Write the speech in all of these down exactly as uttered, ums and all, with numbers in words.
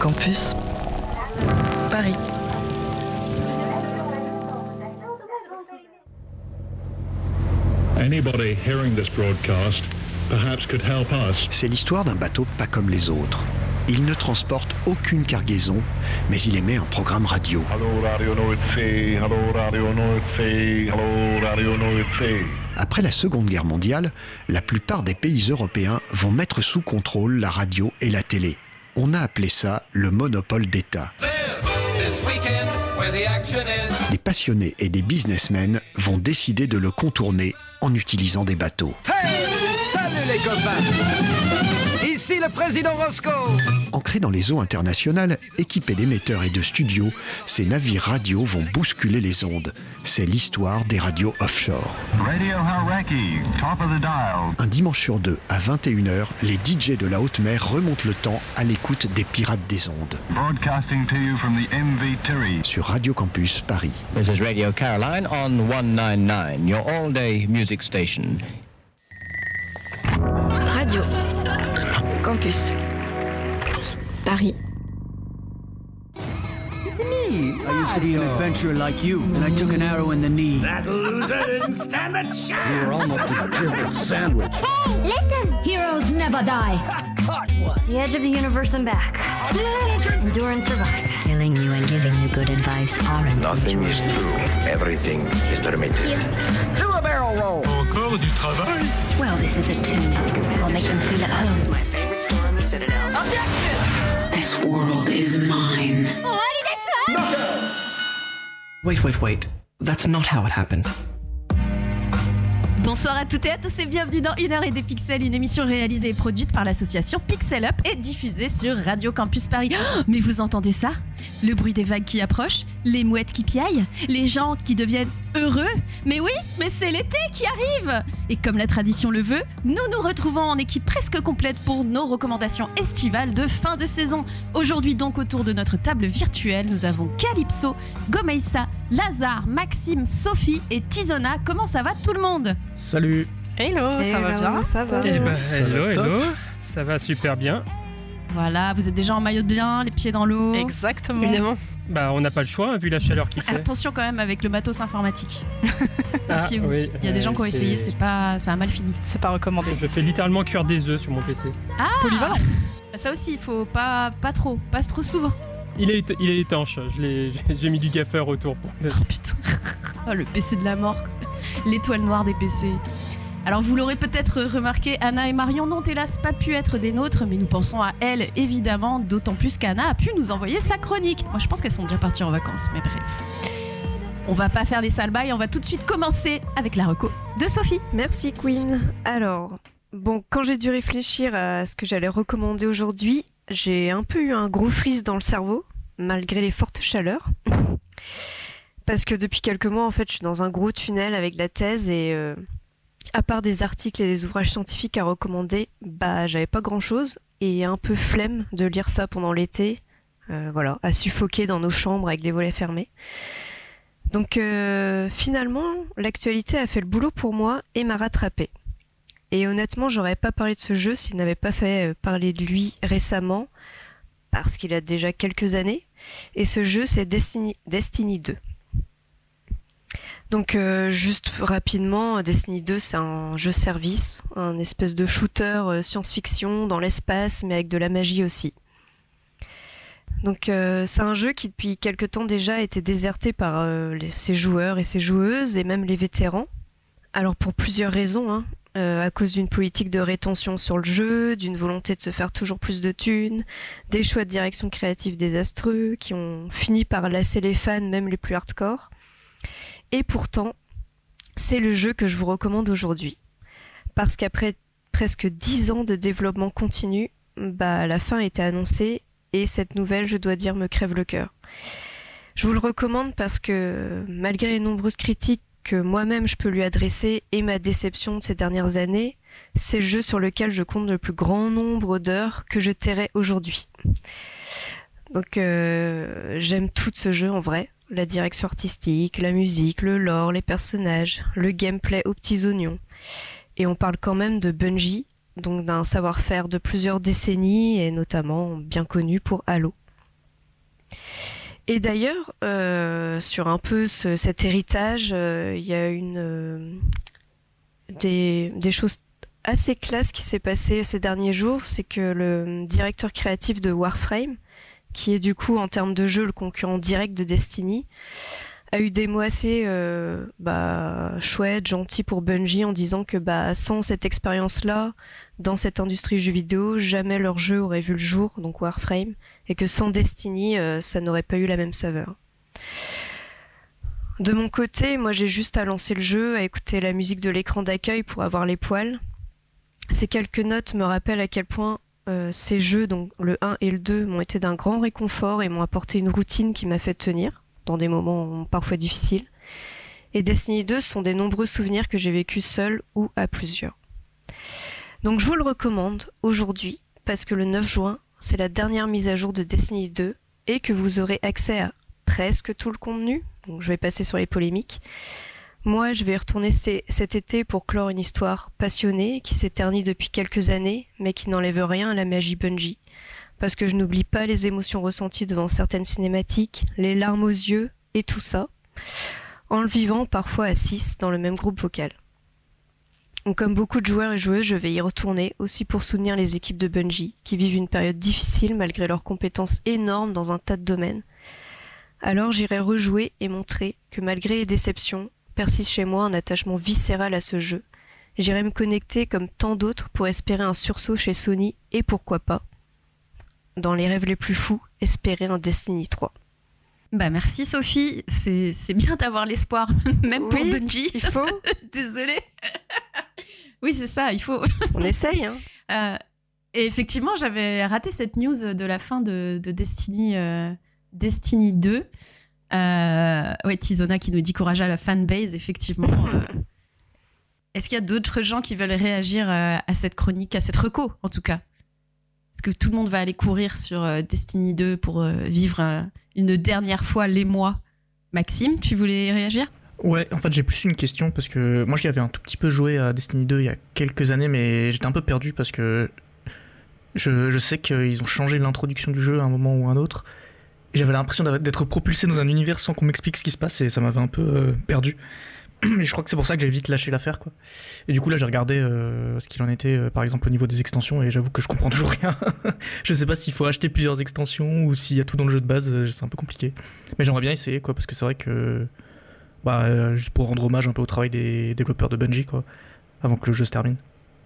Campus Paris. Anybody hearing this broadcast perhaps could help us. C'est l'histoire d'un bateau pas comme les autres. Il ne transporte aucune cargaison, mais il émet un programme radio. Hello Radio Nordsee, hello Radio Nordsee, hello Radio Nordsee. Après la Seconde Guerre mondiale, la plupart des pays européens vont mettre sous contrôle la radio et la télé. On a appelé ça le monopole d'État. Des passionnés et des businessmen vont décider de le contourner en utilisant des bateaux. Hey, salut les copains! Ici le président Roscoe. Ancrés dans les eaux internationales, équipés d'émetteurs et de studios, ces navires radio vont bousculer les ondes. C'est l'histoire des radios offshore. Radio Hauraki, top of the dial. Un dimanche sur deux, à vingt et une heures, les D J de la haute mer remontent le temps à l'écoute des pirates des ondes. Broadcasting to you from the M V Terry. Sur Radio Campus Paris. This is Radio Caroline on one ninety-nine, your all-day music station. Radio Campus Paris. I used to be an adventurer like you, and I took an arrow in the knee. That loser didn't stand a chance. You were almost a dribbled sandwich. Hey, listen! Heroes never die. Caught one. The edge of the universe and back. Endure and survive. Killing you and giving you good advice aren't Nothing is true. Everything is permitted. Do a barrel roll. Encore du travail. Well, this is a tunic. I'll make them feel at home. This is my favorite store on the Citadel. Objection! This world is mine. Wait, wait, wait. That's not how it happened. Bonsoir à toutes et à tous et bienvenue dans Une heure et des pixels, une émission réalisée et produite par l'association Pixel Up et diffusée sur Radio Campus Paris. Oh, mais vous entendez ça ? Le bruit des vagues qui approchent, les mouettes qui piaillent, les gens qui deviennent heureux. Mais oui, mais c'est l'été qui arrive ! Et comme la tradition le veut, nous nous retrouvons en équipe presque complète pour nos recommandations estivales de fin de saison. Aujourd'hui donc autour de notre table virtuelle, nous avons Calypso, Gomeissa, Lazare, Maxime, Sophie et Tizona. Comment ça va tout le monde ? Salut. Hello, ça va bien ? Ça va. Eh ben, Ça hello, va hello. Ça va super bien. Voilà, vous êtes déjà en maillot de bain, les pieds dans l'eau. Exactement. Évidemment. Bah, on n'a pas le choix, hein, vu la chaleur qu'il fait. Attention quand même avec le matos informatique. Ah, Méfiez-vous. oui, Il y a des gens qui ont c'est- essayé, c'est pas, ça a mal fini. C'est pas recommandé. Je fais littéralement cuire des œufs sur mon P C. Ah, Polyvalent. Ça aussi, il faut pas, pas trop, pas trop souvent. Il est, il est étanche. Je l'ai, j'ai mis du gaffeur autour. Pour... Oh putain. Oh, le P C de la mort. L'étoile noire des P C. Alors vous l'aurez peut-être remarqué, Anna et Marion n'ont hélas pas pu être des nôtres, mais nous pensons à elles évidemment, d'autant plus qu'Anna a pu nous envoyer sa chronique. Moi je pense qu'elles sont déjà parties en vacances, mais bref. On va pas faire des sales bails, on va tout de suite commencer avec la reco de Sophie. Merci Queen. Alors, bon, quand j'ai dû réfléchir à ce que j'allais recommander aujourd'hui, j'ai un peu eu un gros freeze dans le cerveau, malgré les fortes chaleurs. Parce que depuis quelques mois, en fait, je suis dans un gros tunnel avec la thèse et... Euh, à part des articles et des ouvrages scientifiques à recommander, bah j'avais pas grand chose et un peu flemme de lire ça pendant l'été, euh, voilà, à suffoquer dans nos chambres avec les volets fermés. Donc euh, finalement, l'actualité a fait le boulot pour moi et m'a rattrapée. Et honnêtement, j'aurais pas parlé de ce jeu s'il n'avait pas fait parler de lui récemment, parce qu'il a déjà quelques années. Et ce jeu, c'est Destiny, Destiny deux. Donc euh, juste rapidement, Destiny deux c'est un jeu service, un espèce de shooter euh, science-fiction dans l'espace mais avec de la magie aussi. Donc euh, c'est un jeu qui depuis quelque temps déjà a été déserté par euh, les, ses joueurs et ses joueuses et même les vétérans. Alors pour plusieurs raisons, hein, euh, à cause d'une politique de rétention sur le jeu, d'une volonté de se faire toujours plus de thunes, des choix de direction créative désastreux qui ont fini par lasser les fans même les plus hardcore. Et pourtant, c'est le jeu que je vous recommande aujourd'hui. Parce qu'après presque dix ans de développement continu, bah, la fin était annoncée et cette nouvelle, je dois dire, me crève le cœur. Je vous le recommande parce que, malgré les nombreuses critiques que moi-même je peux lui adresser et ma déception de ces dernières années, c'est le jeu sur lequel je compte le plus grand nombre d'heures que je tairai aujourd'hui. Donc euh, j'aime tout ce jeu en vrai. La direction artistique, la musique, le lore, les personnages, le gameplay aux petits oignons. Et on parle quand même de Bungie, donc d'un savoir-faire de plusieurs décennies et notamment bien connu pour Halo. Et d'ailleurs, euh, sur un peu ce, cet héritage, il euh, y a une, euh, des, des choses assez classe qui s'est passé ces derniers jours, c'est que le directeur créatif de Warframe, qui est du coup en termes de jeu le concurrent direct de Destiny, a eu des mots assez euh, bah, chouettes, gentils pour Bungie en disant que bah, sans cette expérience-là, dans cette industrie jeux vidéo, jamais leur jeu aurait vu le jour, donc Warframe, et que sans Destiny, euh, ça n'aurait pas eu la même saveur. De mon côté, moi j'ai juste à lancer le jeu, à écouter la musique de l'écran d'accueil pour avoir les poils. Ces quelques notes me rappellent à quel point euh, ces jeux, donc le un et le deux, m'ont été d'un grand réconfort et m'ont apporté une routine qui m'a fait tenir, dans des moments parfois difficiles. Et Destiny deux sont des nombreux souvenirs que j'ai vécus seul ou à plusieurs. Donc je vous le recommande aujourd'hui, parce que le neuf juin, c'est la dernière mise à jour de Destiny deux, et que vous aurez accès à presque tout le contenu, donc je vais passer sur les polémiques. Moi, je vais y retourner cet été pour clore une histoire passionnée, qui s'éternit depuis quelques années, mais qui n'enlève rien à la magie Bungie, parce que je n'oublie pas les émotions ressenties devant certaines cinématiques, les larmes aux yeux, et tout ça, en le vivant parfois à six dans le même groupe vocal. Donc, comme beaucoup de joueurs et joueuses, je vais y retourner aussi pour soutenir les équipes de Bungie, qui vivent une période difficile malgré leurs compétences énormes dans un tas de domaines. Alors j'irai rejouer et montrer que malgré les déceptions, persiste chez moi un attachement viscéral à ce jeu. J'irai me connecter comme tant d'autres pour espérer un sursaut chez Sony et pourquoi pas, dans les rêves les plus fous, espérer un Destiny trois. Bah merci Sophie, c'est, c'est bien d'avoir l'espoir, même pour oui, Bungie. Il faut. Désolée. Oui, c'est ça, il faut. On essaye. Hein. Euh, et effectivement, j'avais raté cette news de la fin de, de Destiny, euh, Destiny deux. Euh, ouais, Tizona qui nous dit courage à la fanbase, effectivement. Euh, est-ce qu'il y a d'autres gens qui veulent réagir euh, à cette chronique, à cette reco, en tout cas? Est-ce que tout le monde va aller courir sur euh, Destiny deux pour euh, vivre euh, une dernière fois l'émoi? Maxime, tu voulais réagir? Ouais, en fait j'ai plus une question parce que moi j'y avais un tout petit peu joué à Destiny deux il y a quelques années, mais j'étais un peu perdu parce que je, je sais qu'ils ont changé l'introduction du jeu à un moment ou à un autre et j'avais l'impression d'être propulsé dans un univers sans qu'on m'explique ce qui se passe et ça m'avait un peu euh, perdu. Et je crois que c'est pour ça que j'ai vite lâché l'affaire quoi. Et du coup là j'ai regardé euh, ce qu'il en était euh, par exemple au niveau des extensions et j'avoue que je comprends toujours rien. Je sais pas s'il faut acheter plusieurs extensions ou s'il y a tout dans le jeu de base, euh, c'est un peu compliqué. Mais j'aimerais bien essayer quoi parce que c'est vrai que bah, euh, juste pour rendre hommage un peu au travail des développeurs de Bungie quoi, avant que le jeu se termine.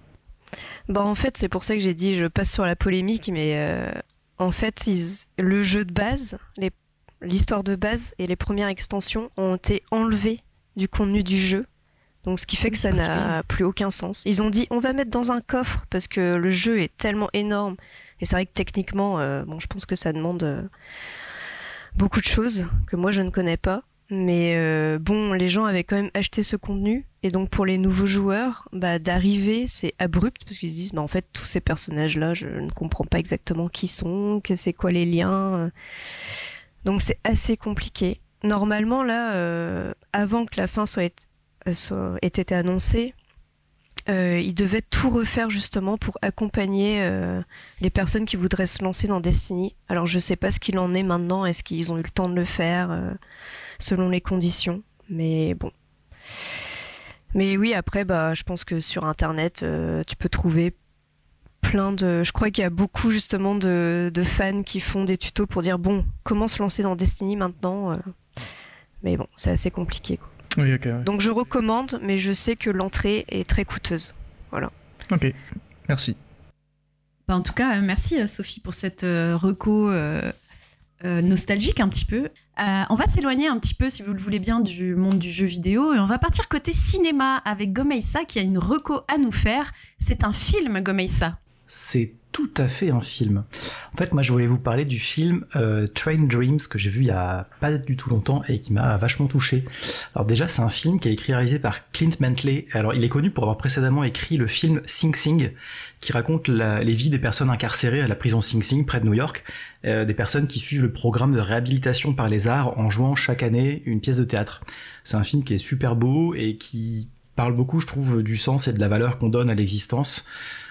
Bah en fait c'est pour ça que j'ai dit je passe sur la polémique, mais euh, en fait ils, le jeu de base, les, l'histoire de base et les premières extensions ont été enlevées du contenu du jeu, donc ce qui fait que ça n'a plus aucun sens. Ils ont dit on va mettre dans un coffre parce que le jeu est tellement énorme et c'est vrai que techniquement euh, bon je pense que ça demande euh, beaucoup de choses que moi je ne connais pas. Mais euh, bon, les gens avaient quand même acheté ce contenu, et donc pour les nouveaux joueurs, bah, d'arriver, c'est abrupt, parce qu'ils se disent, bah, en fait, tous ces personnages-là, je ne comprends pas exactement qui sont, que c'est quoi les liens. Donc c'est assez compliqué. Normalement, là, euh, avant que la fin soit, euh, soit ait été annoncée, euh, ils devaient tout refaire justement pour accompagner euh, les personnes qui voudraient se lancer dans Destiny. Alors je sais pas ce qu'il en est maintenant, est-ce qu'ils ont eu le temps de le faire euh, selon les conditions, mais bon. Mais oui, après, bah, je pense que sur Internet, euh, tu peux trouver plein de... Je crois qu'il y a beaucoup justement de, de fans qui font des tutos pour dire, bon, comment se lancer dans Destiny maintenant euh... Mais bon, c'est assez compliqué, quoi. Oui, ok. Ouais. Donc je recommande, mais je sais que l'entrée est très coûteuse. Voilà. Ok, merci. Bah, en tout cas, euh, merci Sophie pour cette euh, reco euh, euh, nostalgique un petit peu. Euh, on va s'éloigner un petit peu, si vous le voulez bien, du monde du jeu vidéo et on va partir côté cinéma avec Gomeisa qui a une reco à nous faire. C'est un film, Gomeisa. C'est tout à fait un film. En fait, moi, je voulais vous parler du film euh, Train Dreams que j'ai vu il y a pas du tout longtemps et qui m'a vachement touché. Alors déjà, c'est un film qui est écrit et réalisé par Clint Bentley. Alors, il est connu pour avoir précédemment écrit le film Sing Sing, qui raconte la, les vies des personnes incarcérées à la prison Sing Sing près de New York, euh, des personnes qui suivent le programme de réhabilitation par les arts en jouant chaque année une pièce de théâtre. C'est un film qui est super beau et qui parle beaucoup, je trouve, du sens et de la valeur qu'on donne à l'existence.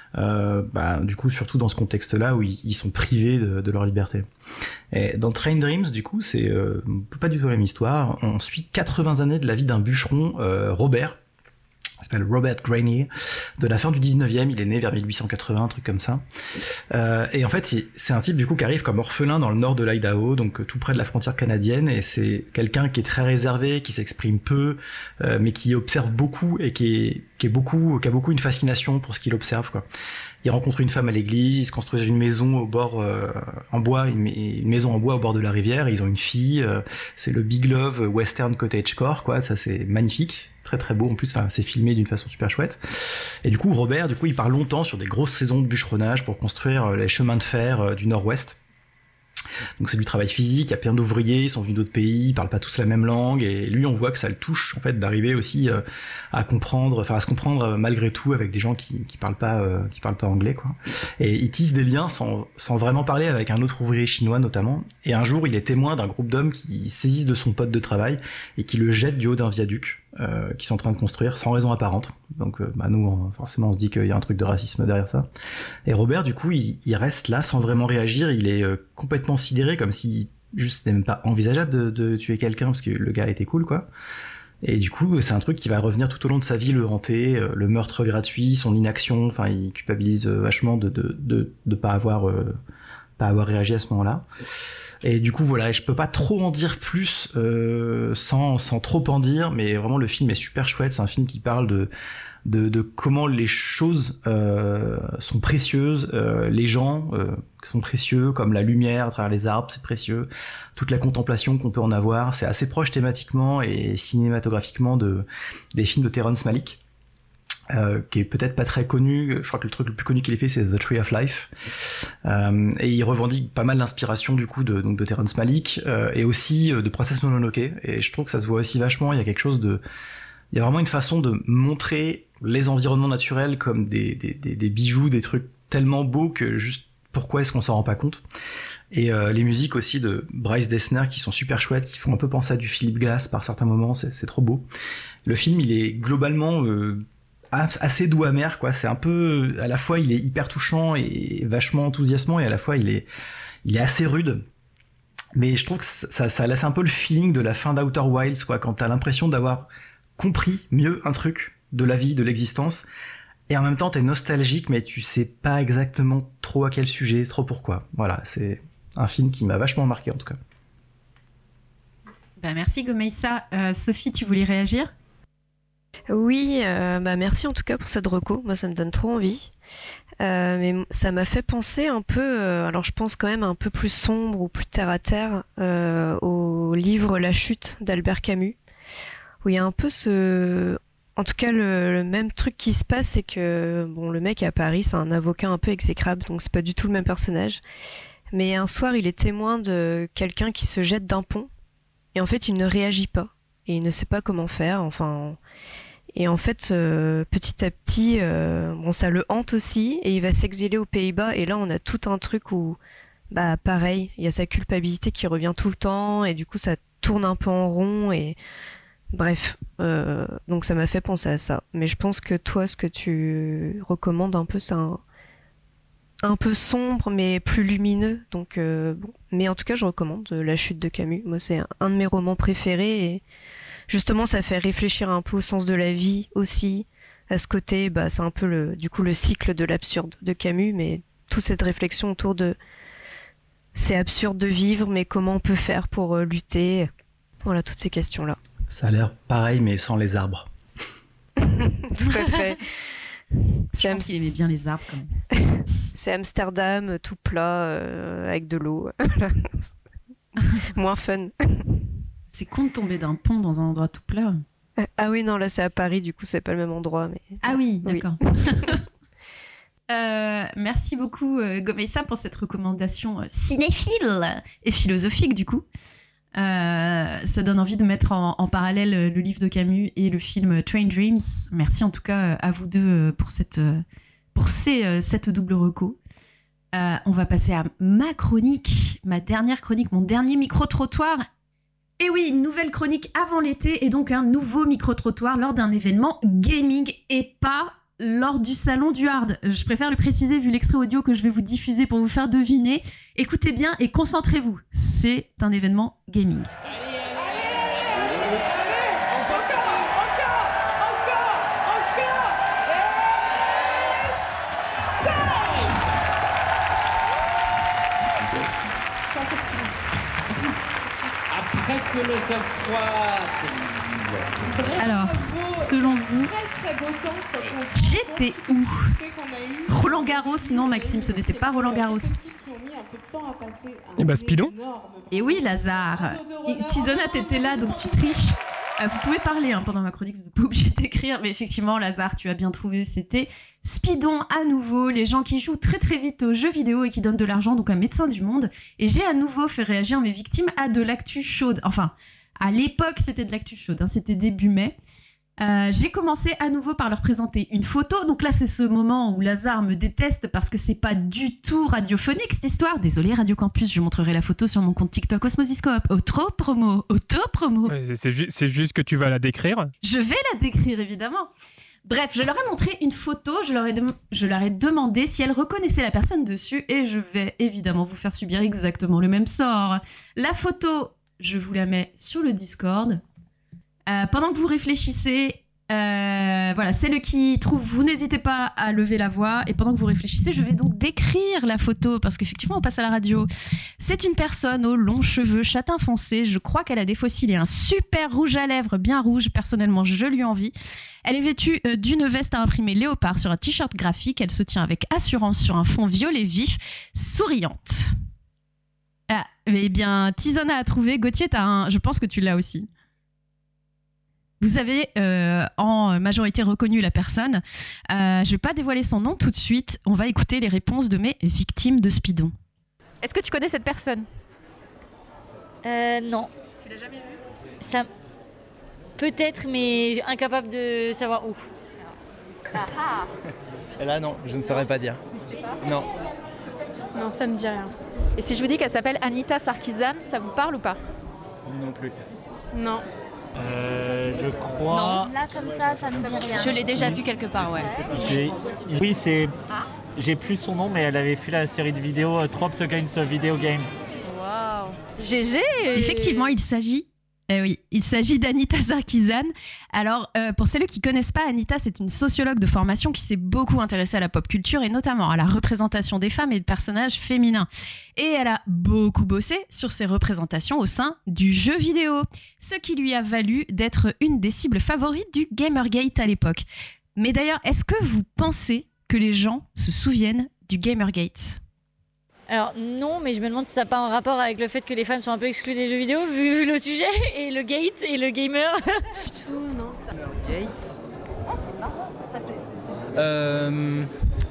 Euh, bah, du coup, surtout dans ce contexte-là où ils, ils sont privés de, de leur liberté. Et dans Train Dreams, du coup, c'est euh, pas du tout la même histoire. On suit quatre-vingts années de la vie d'un bûcheron, euh, Robert. Il s'appelle Robert Grenier, de la fin du dix-neuvième, il est né vers mille huit cent quatre-vingts, un truc comme ça. Euh, et en fait, c'est un type du coup qui arrive comme orphelin dans le nord de l'Idaho, donc tout près de la frontière canadienne, et c'est quelqu'un qui est très réservé, qui s'exprime peu, euh, mais qui observe beaucoup et qui est, qui est beaucoup, qui a beaucoup une fascination pour ce qu'il observe, quoi. Il rencontre une femme à l'église, ils se construisent une maison au bord, euh, en bois, une, une maison en bois au bord de la rivière, et ils ont une fille, euh, c'est le Big Love Western Cottagecore, quoi, ça c'est magnifique. Très très beau en plus, enfin, c'est filmé d'une façon super chouette. Et du coup, Robert, du coup, il part longtemps sur des grosses saisons de bûcheronnage pour construire les chemins de fer du Nord-Ouest. Donc c'est du travail physique, il y a plein d'ouvriers, ils sont venus d'autres pays, ils parlent pas tous la même langue, et lui on voit que ça le touche en fait d'arriver aussi euh, à comprendre, enfin à se comprendre euh, malgré tout avec des gens qui qui parlent pas euh, qui parlent pas anglais, quoi. Et il tisse des liens sans sans vraiment parler avec un autre ouvrier chinois notamment. Et un jour il est témoin d'un groupe d'hommes qui saisissent de son pote de travail et qui le jettent du haut d'un viaduc. Euh, qui sont en train de construire sans raison apparente. Donc euh, bah nous on, forcément on se dit qu'il y a un truc de racisme derrière ça. Et Robert du coup il, il reste là sans vraiment réagir, il est euh, complètement sidéré, comme si juste c'était même pas envisageable de, de tuer quelqu'un parce que le gars était cool, quoi. Et du coup c'est un truc qui va revenir tout au long de sa vie, le hanter, euh, le meurtre gratuit, son inaction, enfin il culpabilise euh, vachement de de, de de pas avoir euh, pas avoir réagi à ce moment-là. Et du coup voilà, je peux pas trop en dire plus euh, sans sans trop en dire, mais vraiment le film est super chouette. C'est un film qui parle de de, de comment les choses euh, sont précieuses, euh, les gens euh, sont précieux, comme la lumière à travers les arbres, c'est précieux. Toute la contemplation qu'on peut en avoir, c'est assez proche thématiquement et cinématographiquement de des films de Terrence Malick. Euh, qui est peut-être pas très connu, je crois que le truc le plus connu qu'il ait fait c'est The Tree of Life, euh, et il revendique pas mal d'inspiration du coup de, donc de Terrence Malick euh, et aussi euh, de Princess Mononoke, et je trouve que ça se voit aussi vachement, il y a quelque chose de, il y a vraiment une façon de montrer les environnements naturels comme des, des, des, des bijoux, des trucs tellement beaux que juste pourquoi est-ce qu'on s'en rend pas compte. Et euh, les musiques aussi de Bryce Dessner qui sont super chouettes, qui font un peu penser à du Philip Glass par certains moments, c'est, c'est trop beau. Le film il est globalement euh, assez doux amer, quoi. C'est un peu, à la fois il est hyper touchant et vachement enthousiasmant, et à la fois il est il est assez rude, mais je trouve que ça, ça laisse un peu le feeling de la fin d'Outer Wilds, quoi, quand t'as l'impression d'avoir compris mieux un truc de la vie, de l'existence, et en même temps t'es nostalgique mais tu sais pas exactement trop à quel sujet, trop pourquoi. Voilà, c'est un film qui m'a vachement marqué en tout cas. Bah merci Gomeissa. Euh, Sophie, tu voulais réagir ? Oui, euh, bah merci en tout cas pour cette reco, moi ça me donne trop envie. Euh, mais ça m'a fait penser un peu, euh, alors je pense quand même un peu plus sombre ou plus terre à terre, euh, au livre La Chute d'Albert Camus, où il y a un peu ce... En tout cas, le, le même truc qui se passe, c'est que bon, le mec à Paris, c'est un avocat un peu exécrable, donc c'est pas du tout le même personnage. Mais un soir, il est témoin de quelqu'un qui se jette d'un pont, et en fait, il ne réagit pas. Et il ne sait pas comment faire, enfin... Et en fait, euh, petit à petit, euh, bon, ça le hante aussi, et il va s'exiler aux Pays-Bas, et là, on a tout un truc où, bah, pareil, il y a sa culpabilité qui revient tout le temps, et du coup, ça tourne un peu en rond, et... Bref, euh, donc ça m'a fait penser à ça. Mais je pense que toi, ce que tu recommandes un peu, c'est un, un peu sombre, mais plus lumineux. Donc, euh, bon. Mais en tout cas, je recommande La Chute de Camus. Moi, c'est un de mes romans préférés. Et justement, ça fait réfléchir un peu au sens de la vie aussi. À ce côté, bah, c'est un peu le, du coup le cycle de l'absurde de Camus, mais toute cette réflexion autour de c'est absurde de vivre, mais comment on peut faire pour euh, lutter. Voilà, toutes ces questions-là. Ça a l'air pareil, mais sans les arbres. Tout à fait. Je pense qu'il aimait bien les arbres, quand même. C'est Amsterdam, tout plat, euh, avec de l'eau. Moins fun. C'est con de tomber d'un pont dans un endroit tout plat. Ah oui, non, là c'est à Paris, du coup c'est pas le même endroit. Mais... Ah oui, d'accord. Oui. euh, merci beaucoup, euh, Gomeissa, pour cette recommandation cinéphile et philosophique, du coup. Euh, ça donne envie de mettre en, en parallèle le livre de Camus et le film Train Dreams. Merci en tout cas à vous deux pour cette, pour ces, cette double reco. Euh, on va passer à ma chronique, ma dernière chronique, mon dernier micro-trottoir. Et oui, une nouvelle chronique avant l'été et donc un nouveau micro-trottoir lors d'un événement gaming et pas lors du salon du hard. Je préfère le préciser vu l'extrait audio que je vais vous diffuser pour vous faire deviner. Écoutez bien et concentrez-vous. C'est un événement gaming. Presque le seul froid. Alors, selon vous, j'étais où? Roland Garros? Non, Maxime, ce n'était pas Roland Garros. Et bah, Spidon. Et oui, Lazare. Et Tizona, t'étais là, donc tu triches. Euh, vous pouvez parler hein, pendant ma chronique, vous n'êtes pas obligé d'écrire, mais effectivement, Lazare, tu as bien trouvé, c'était Spidon à nouveau, les gens qui jouent très très vite aux jeux vidéo et qui donnent de l'argent, donc un médecin du monde. Et j'ai à nouveau fait réagir mes victimes à de l'actu chaude. Enfin, à l'époque, c'était de l'actu chaude, hein, c'était début mai. Euh, j'ai commencé à nouveau par leur présenter une photo. Donc là, c'est ce moment où Lazare me déteste parce que c'est pas du tout radiophonique cette histoire. Désolé Radio Campus, je montrerai la photo sur mon compte TikTok Osmosiscope. Auto-promo, auto-promo. Ouais, c'est, ju- c'est juste que tu vas la décrire. Je vais la décrire, évidemment. Bref, je leur ai montré une photo, je leur ai, de- je leur ai demandé si elles reconnaissaient la personne dessus et je vais évidemment vous faire subir exactement le même sort. La photo, je vous la mets sur le Discord. Euh, pendant que vous réfléchissez, euh, voilà, celle qui trouve, vous n'hésitez pas à lever la voix. Et pendant que vous réfléchissez, je vais donc décrire la photo parce qu'effectivement, on passe à la radio. C'est une personne aux longs cheveux, châtain foncé. Je crois qu'elle a des fossiles et un super rouge à lèvres bien rouge. Personnellement, je lui envie. Elle est vêtue euh, d'une veste à imprimer léopard sur un t-shirt graphique. Elle se tient avec assurance sur un fond violet vif, souriante. Ah, eh bien, Tizona a trouvé. Gauthier, t'as un... je pense que tu l'as aussi. Vous avez euh, en majorité reconnu la personne. Euh, je ne vais pas dévoiler son nom tout de suite. On va écouter les réponses de mes victimes de Spidon. Est-ce que tu connais cette personne ? Euh, non. Tu l'as jamais vue ? Ça... Peut-être, mais incapable de savoir où. Ah ah. Et là, non, je ne saurais pas dire. Non. Non, ça me dit rien. Et si je vous dis qu'elle s'appelle Anita Sarkeesian, ça vous parle ou pas ? Non plus. Non. Euh, je crois... Non, là comme ça, ça me dit rien. Je l'ai déjà vue quelque part, ouais. J'ai... Oui, c'est... J'ai plus son nom, mais elle avait fait la série de vidéos uh, Tropes Against Video Games. Waouh. G G. Effectivement, il s'agit... Eh oui, il s'agit d'Anita Sarkeesian. Alors, euh, pour celles qui ne connaissent pas, Anita, c'est une sociologue de formation qui s'est beaucoup intéressée à la pop culture et notamment à la représentation des femmes et de personnages féminins. Et elle a beaucoup bossé sur ces représentations au sein du jeu vidéo, ce qui lui a valu d'être une des cibles favorites du Gamergate à l'époque. Mais d'ailleurs, est-ce que vous pensez que les gens se souviennent du Gamergate ? Alors non, mais je me demande si ça n'a pas un rapport avec le fait que les femmes sont un peu exclues des jeux vidéo, vu, vu le sujet, et le gate, et le gamer. Tout, non. Gate. Ah, c'est marrant. Ça, c'est, c'est... Euh,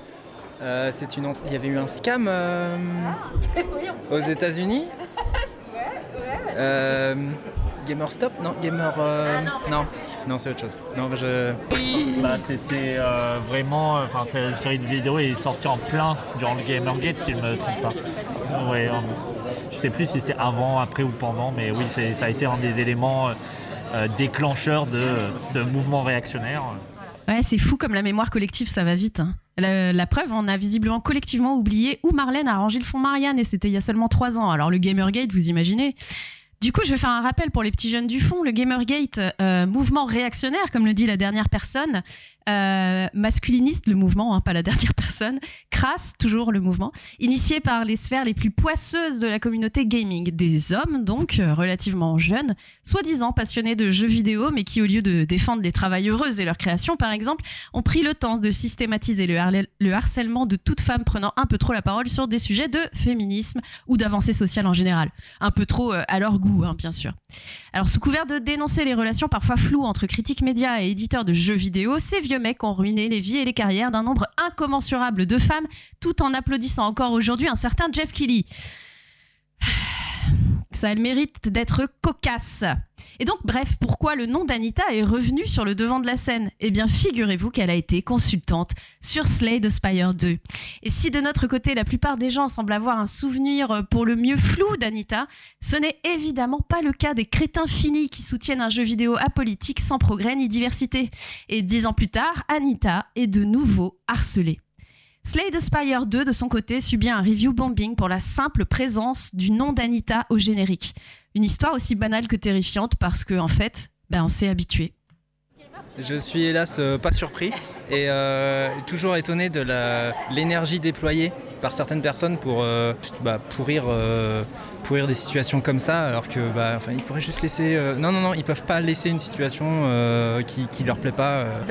euh, c'est une... Il y avait eu un scam euh, ah, oui, aux États-Unis. Ouais, ouais. Euh, GamerStop, non, Gamer. Euh, ah, non, non. Non, c'est autre chose. Non, je... bah, c'était euh, vraiment... Enfin, cette série de vidéos est sortie en plein durant le Gamergate, si je ne me trompe pas. Ouais, euh, je sais plus si c'était avant, après ou pendant, mais oui, c'est, ça a été un des éléments euh, déclencheurs de euh, ce mouvement réactionnaire. Ouais, c'est fou comme la mémoire collective, ça va vite. Hein. La, la preuve, on a visiblement collectivement oublié où Marlène a rangé le fond Marianne, et c'était il y a seulement trois ans. Alors le Gamergate, vous imaginez ? Du coup, je vais faire un rappel pour les petits jeunes du fond. Le Gamergate, euh, mouvement réactionnaire, comme le dit la dernière personne, euh, masculiniste, le mouvement, hein, pas la dernière personne, crasse, toujours le mouvement, initié par les sphères les plus poisseuses de la communauté gaming. Des hommes, donc, euh, relativement jeunes, soi-disant passionnés de jeux vidéo, mais qui, au lieu de défendre les travailleuses et leur création, par exemple, ont pris le temps de systématiser le, har- le harcèlement de toute femme prenant un peu trop la parole sur des sujets de féminisme ou d'avancée sociale en général. Un peu trop euh, à leur goût, hein, bien sûr. Alors, sous couvert de dénoncer les relations parfois floues entre critiques médias et éditeurs de jeux vidéo, ces vieux mecs ont ruiné les vies et les carrières d'un nombre incommensurable de femmes, tout en applaudissant encore aujourd'hui un certain Jeff Keighley. Ça a le mérite d'être cocasse. Et donc, bref, pourquoi le nom d'Anita est revenu sur le devant de la scène ? Eh bien, figurez-vous qu'elle a été consultante sur Slay the Spire deux. Et si de notre côté, la plupart des gens semblent avoir un souvenir pour le mieux flou d'Anita, ce n'est évidemment pas le cas des crétins finis qui soutiennent un jeu vidéo apolitique sans progrès ni diversité. Et dix ans plus tard, Anita est de nouveau harcelée. Slay the Spire deux, de son côté, subit un review bombing pour la simple présence du nom d'Anita au générique. Une histoire aussi banale que terrifiante parce qu'en en fait, ben, on s'est habitué. Je suis hélas euh, pas surpris et euh, toujours étonné de la, l'énergie déployée par certaines personnes pour euh, bah, pourrir, euh, pourrir des situations comme ça, alors que bah, enfin, ils pourraient juste laisser... Euh, non, non, non, ils peuvent pas laisser une situation euh, qui, qui leur plaît pas. Euh.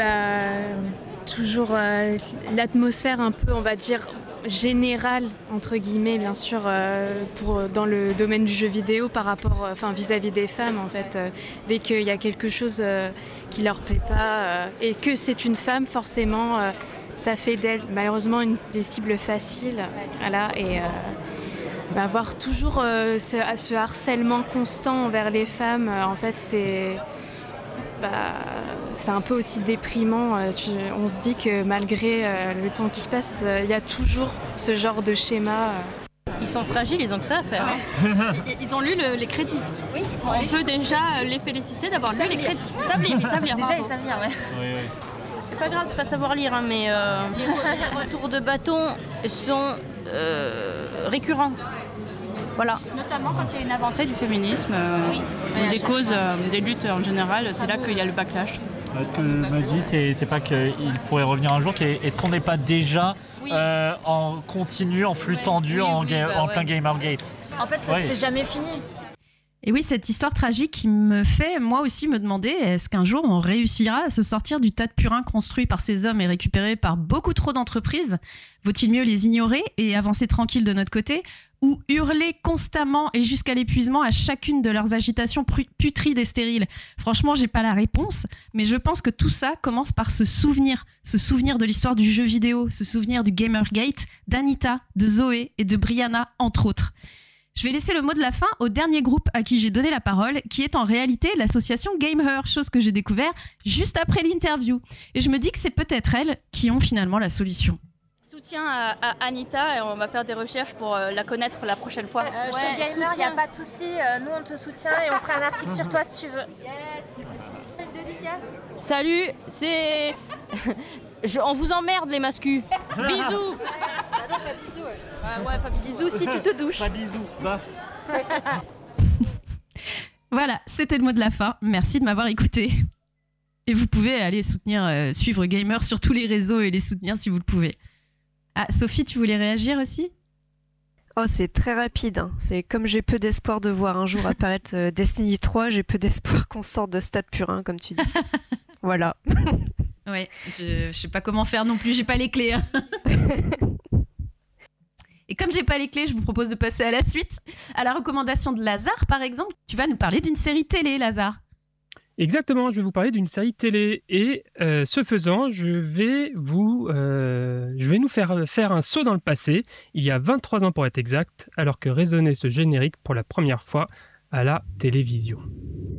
Bah, toujours euh, l'atmosphère un peu, on va dire, générale, entre guillemets, bien sûr, euh, pour, dans le domaine du jeu vidéo par rapport, euh, enfin, vis-à-vis des femmes, en fait. Euh, dès qu'il y a quelque chose euh, qui leur plaît pas euh, et que c'est une femme, forcément... Euh, ça fait d'elle malheureusement une des cibles faciles, voilà, et euh, bah, avoir toujours euh, ce, ce harcèlement constant envers les femmes, euh, en fait c'est, bah, c'est un peu aussi déprimant. Euh, tu, on se dit que malgré euh, le temps qui passe, il euh, y a toujours ce genre de schéma. Euh. Ils sont fragiles, ils ont que ça à faire. Hein. ils, ils ont lu le, les crédits. Oui, ils sont on peut déjà les féliciter d'avoir lu les crédits. Ils savent lire, ils savent lire. Déjà, ils savent lire, ouais. Oui, oui. C'est pas grave de pas savoir lire, hein, mais euh, les retours de bâton sont euh, récurrents. Voilà. Notamment quand il y a une avancée du féminisme, euh, oui. ou des causes, euh, des luttes en général, c'est là qu'il y a le backlash. Ce que je me dis, c'est, c'est pas qu'il pourrait revenir un jour, c'est est-ce qu'on n'est pas déjà oui. euh, en continu, en flux ouais. tendu, oui, en, oui, ga- bah, en ouais. plein Gamergate ? En fait, c'est, ouais. c'est jamais fini. Et oui, cette histoire tragique qui me fait, moi aussi, me demander est-ce qu'un jour on réussira à se sortir du tas de purin construit par ces hommes et récupéré par beaucoup trop d'entreprises ? Vaut-il mieux les ignorer et avancer tranquille de notre côté, ou hurler constamment et jusqu'à l'épuisement à chacune de leurs agitations putrides et stériles ? Franchement, j'ai pas la réponse, mais je pense que tout ça commence par se souvenir, se souvenir de l'histoire du jeu vidéo, se souvenir du Gamergate, d'Anita, de Zoé et de Brianna, entre autres. Je vais laisser le mot de la fin au dernier groupe à qui j'ai donné la parole, qui est en réalité l'association Gameher, chose que j'ai découvert juste après l'interview. Et je me dis que c'est peut-être elles qui ont finalement la solution. Soutien à, à Anita et on va faire des recherches pour euh, la connaître la prochaine fois. Euh, ouais, chez Gamer, il n'y a pas de souci, euh, nous on te soutient et on fera un article sur toi si tu veux. Yes. Une dédicace. Salut, c'est... Je, on vous emmerde les mascus. Bisous. Ah non, pas bisous. Ouais, ah, ouais pas bisous si tu te douches. Pas bisous, baf. Voilà, c'était le mot de la fin. Merci de m'avoir écouté. Et vous pouvez aller soutenir, euh, suivre Gamer sur tous les réseaux et les soutenir si vous le pouvez. Ah, Sophie, tu voulais réagir aussi ? Oh, c'est très rapide. Hein. C'est comme j'ai peu d'espoir de voir un jour apparaître euh, Destiny trois, j'ai peu d'espoir qu'on sorte de Stade Purin, comme tu dis. Voilà. Ouais, je, je sais pas comment faire non plus, j'ai pas les clés. Hein. Et comme j'ai pas les clés, je vous propose de passer à la suite, à la recommandation de Lazare par exemple. Tu vas nous parler d'une série télé, Lazare. Exactement, je vais vous parler d'une série télé et euh, ce faisant, je vais vous, euh, je vais nous faire faire un saut dans le passé, il y a vingt-trois ans pour être exact, alors que résonnait ce générique pour la première fois à la télévision.